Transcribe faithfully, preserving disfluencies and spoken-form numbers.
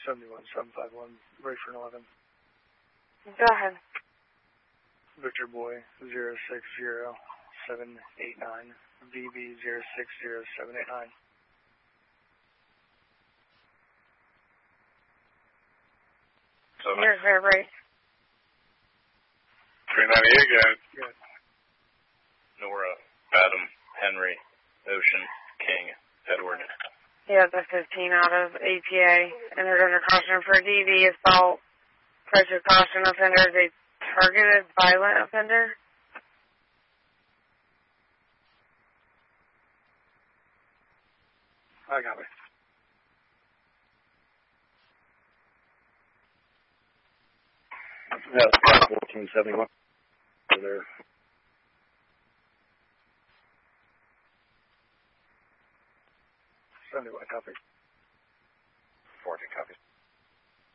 seventy-one seven five one, ready for an eleven. Go ahead. Victor Boy, zero six zero seven eight nine, V B zero six zero seven eight nine. Seven. You're very right. three ninety-eight, guys. Good. Nora, Adam, Henry, Ocean, King, Edward. Yeah, the fifteen out of A P A. Entered under caution for D V assault. Pressure caution offender is a targeted violent offender. I got it. That's fourteen seventy-one. Over there. seventy-one, copy.